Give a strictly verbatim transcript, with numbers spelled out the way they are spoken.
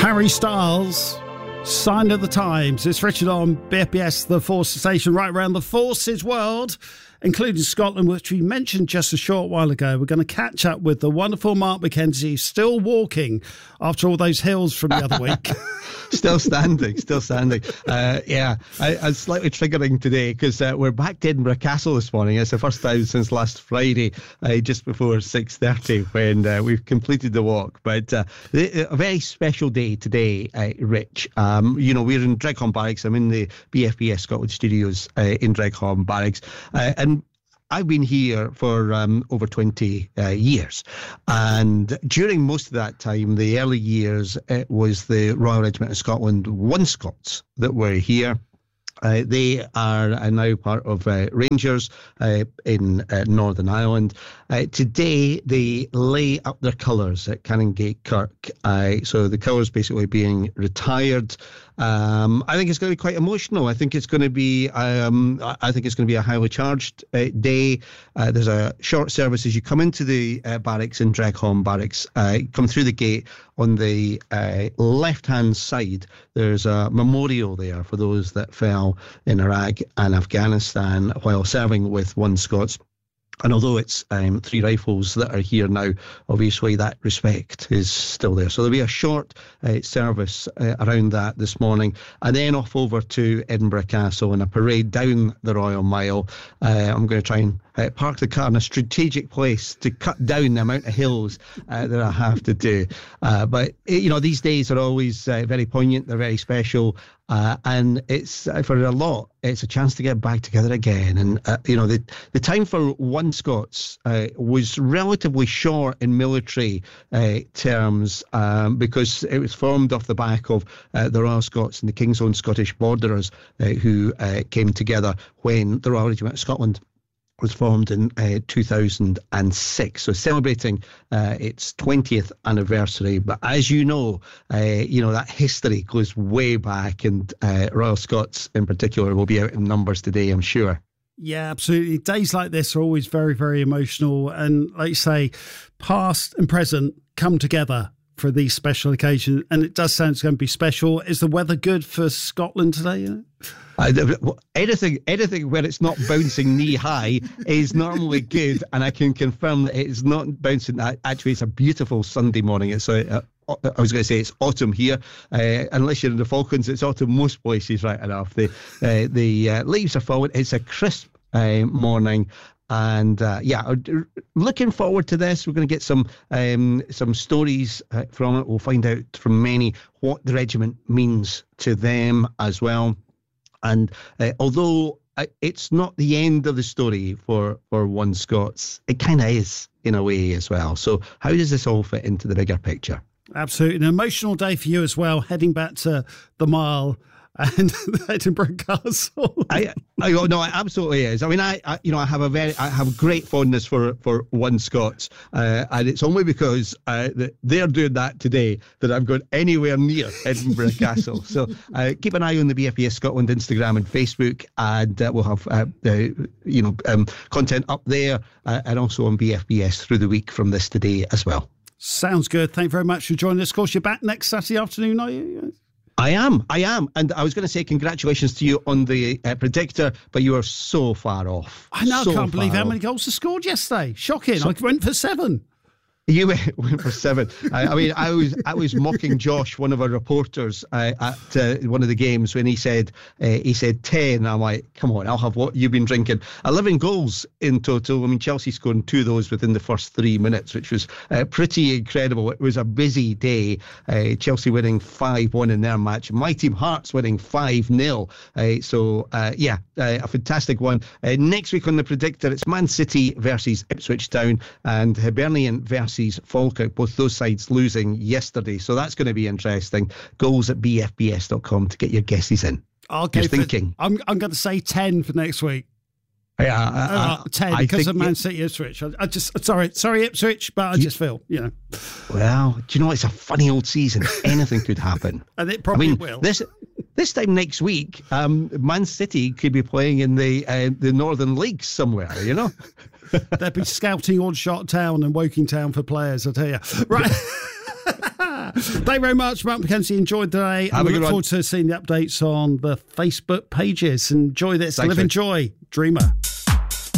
Harry Styles, Sign of the Times. It's Richard on B F B S, the Forces station, right around the Forces world, including Scotland, which we mentioned just a short while ago. We're going to catch up with the wonderful Mark McKenzie, still walking after all those hills from the other week. Still standing, still standing. Uh, yeah, I, I was slightly triggering today because uh, we're back to Edinburgh Castle this morning. It's the first time since last Friday, uh, just before six thirty, when uh, we've completed the walk. But uh, a very special day today, uh, Rich. Um, you know, we're in Dreghorn Barracks. I'm in the B F B S Scotland studios uh, in Dreghorn Barracks. Uh, and I've been here for um, over twenty uh, years, and during most of that time, the early years, it was the Royal Regiment of Scotland One Scots that were here. Uh, they are uh, now part of uh, Rangers uh, in uh, Northern Ireland. Uh, today, they lay up their colours at Canongate Kirk. Uh, so the colours basically being retired. Um, I think it's going to be quite emotional. I think it's going to be. Um, I think it's going to be a highly charged uh, day. Uh, there's a short service as you come into the uh, barracks in Dreghorn Barracks. Uh, come through the gate on the uh, left-hand side. There's a memorial there for those that fell in Iraq and Afghanistan while serving with One Scots. And although it's um, three rifles that are here now, obviously that respect is still there. So there'll be a short uh, service uh, around that this morning, and then off over to Edinburgh Castle and a parade down the Royal Mile. Uh, I'm going to try and uh, park the car in a strategic place to cut down the amount of hills uh, that I have to do. Uh, but, you know, these days are always uh, very poignant. They're very special. Uh, and it's uh, for a lot, it's a chance to get back together again. And, uh, you know, the, the time for One Scots uh, was relatively short in military uh, terms um, because it was formed off the back of uh, the Royal Scots and the King's Own Scottish Borderers uh, who uh, came together when the Royal Regiment of Scotland was formed in uh, two thousand six, so celebrating uh, its twentieth anniversary. But as you know, uh, you know that history goes way back, and uh, Royal Scots in particular will be out in numbers today, I'm sure. Yeah, absolutely. Days like this are always very, very emotional, and like you say, past and present come together for these special occasions, and it does sound it's going to be special. Is the weather good for Scotland today? Yeah? Uh, anything, anything where it's not bouncing knee high is normally good, and I can confirm that it's not bouncing. Actually, it's a beautiful Sunday morning. It's a, a I was going to say it's autumn here. Uh, unless you're in the Falklands, it's autumn most places, right enough. The uh, the uh, leaves are falling. It's a crisp uh, morning. And uh, yeah, looking forward to this. We're going to get some um, some stories uh, from it. We'll find out from many what the regiment means to them as well. And uh, although it's not the end of the story for, for One Scots, it kind of is in a way as well. So how does this all fit into the bigger picture? Absolutely. An emotional day for you as well, heading back to the Mile and Edinburgh Castle. I, I, no, it absolutely is. I mean, I, I, you know, I have a very, I have great fondness for for One Scots, uh, and it's only because uh, that they're doing that today that I'm going anywhere near Edinburgh Castle. So uh, keep an eye on the B F B S Scotland Instagram and Facebook, and uh, we'll have uh, uh, you know um, content up there, uh, and also on B F B S through the week from this today as well. Sounds good. Thank you very much for joining us. Of course, you're back next Saturday afternoon, are you? I am, I am. And I was going to say congratulations to you on the uh, predictor, but you are so far off. I know, so I can't believe how off. many goals I scored yesterday. Shocking. So, I went for seven. You went, went for seven. I, I mean, I was I was mocking Josh, one of our reporters, uh, at uh, one of the games when he said uh, he said ten. I'm like, come on, I'll have what you've been drinking. Eleven goals in total. I mean, Chelsea scoring two of those within the first three minutes, which was uh, pretty incredible. It was a busy day. Uh, Chelsea winning five one in their match. My team Hearts winning five nil. Uh, so uh, yeah, uh, a fantastic one. Uh, next week on the predictor, it's Man City versus Ipswich Town and Hibernian versus Falkirk, both those sides losing yesterday. So that's going to be interesting. Goals at b f b s dot com to get your guesses in. Okay, You're thinking. I'm, I'm going to say ten for next week. Yeah, uh, uh, uh, ten I because think, of Man City Ipswich. I, I just sorry, sorry Ipswich, but I just feel you know. Well, do you know it's a funny old season? Anything could happen, and it probably I mean, will. This this time next week, um, Man City could be playing in the uh, the Northern League somewhere. You know. They'd be scouting Oddshot Town and Woking Town for players, I tell you. Right. Thank you very much, Mark McKenzie. Enjoyed the day. Have and a we good look one. forward to seeing the updates on the Facebook pages. Enjoy this. Thanks, Live in Rich. joy. Dreamer.